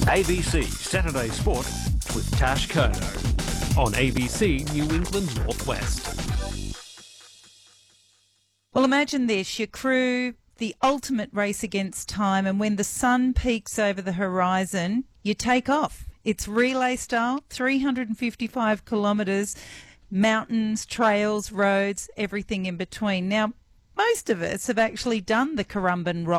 ABC Saturday Sport with Tash Kono on ABC New England Northwest. Well, imagine this, your crew, the ultimate race against time, and when the sun peaks over the horizon, you take off. It's relay style, 355 kilometres, mountains, trails, roads, everything in between. Now, most of us have actually done the Currumbin Rock